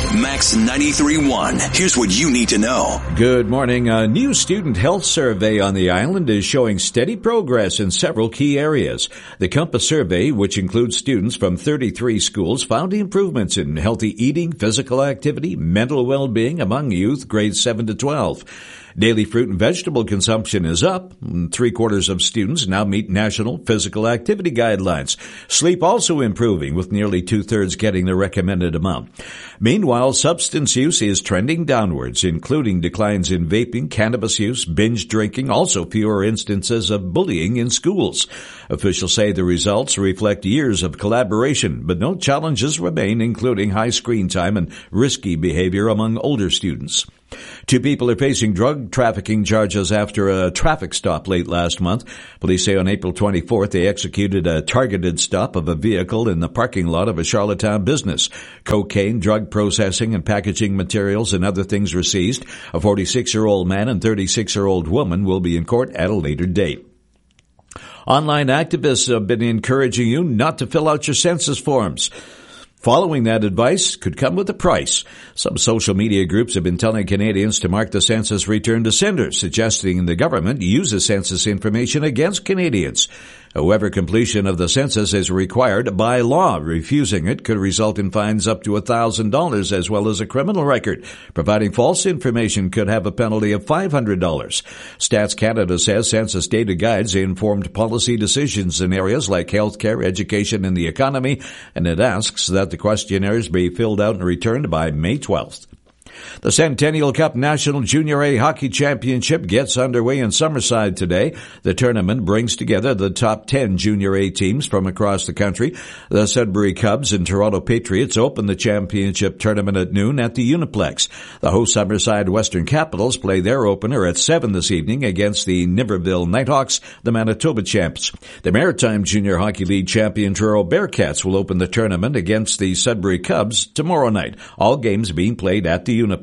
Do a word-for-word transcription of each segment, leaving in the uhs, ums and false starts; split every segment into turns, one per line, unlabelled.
Max ninety-three point one. Here's what you need to know.
Good morning. A new student health survey on the island is showing steady progress in several key areas. The Compass survey, which includes students from thirty-three schools, found improvements in healthy eating, physical activity, mental well-being among youth grades seven to twelve. Daily fruit and vegetable consumption is up. Three quarters of students now meet national physical activity guidelines. Sleep also improving, with nearly two-thirds getting the recommended amount. Meanwhile, substance use is trending downwards, including declines in vaping, cannabis use, binge drinking, also fewer instances of bullying in schools. Officials say the results reflect years of collaboration, but no challenges remain, including high screen time and risky behavior among older students. Two people are facing drug trafficking charges after a traffic stop late last month. Police say on April twenty-fourth they executed a targeted stop of a vehicle in the parking lot of a Charlottetown business. Cocaine, drug processing and packaging materials and other things were seized. A forty-six-year-old man and thirty-six-year-old woman will be in court at a later date. Online activists have been encouraging you not to fill out your census forms. Following that advice could come with a price. Some social media groups have been telling Canadians to mark the census return to sender, suggesting the government uses census information against Canadians. However, completion of the census is required by law. Refusing it could result in fines up to one thousand dollars as well as a criminal record. Providing false information could have a penalty of five hundred dollars. Stats Canada says census data guides informed policy decisions in areas like healthcare, education, and the economy, and it asks that the questionnaires be filled out and returned by May twelfth. The Centennial Cup National Junior A Hockey Championship gets underway in Summerside today. The tournament brings together the top ten Junior A teams from across the country. The Sudbury Cubs and Toronto Patriots open the championship tournament at noon at the Uniplex. The host Summerside Western Capitals play their opener at seven this evening against the Niverville Nighthawks, the Manitoba champs. The Maritime Junior Hockey League champion Truro Bearcats will open the tournament against the Sudbury Cubs tomorrow night. All games being played at the Uniplex.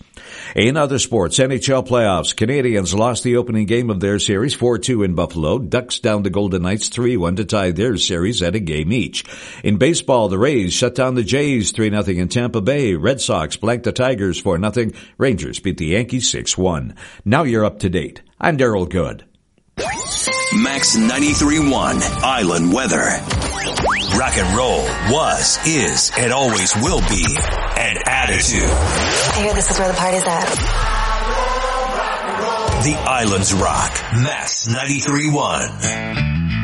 In other sports, N H L playoffs, Canadians lost the opening game of their series four two in Buffalo. Ducks down the Golden Knights three one to tie their series at a game each. In baseball, the Rays shut down the Jays three nothing in Tampa Bay. Red Sox blanked the Tigers four nothing. Rangers beat the Yankees six one. Now you're up to date. I'm Daryl Good.
Max ninety-three point one Island Weather. Rock and roll was, is, and always will be an attitude.
I hear this is where the party's at.
The Islands rock. Max ninety-three point one.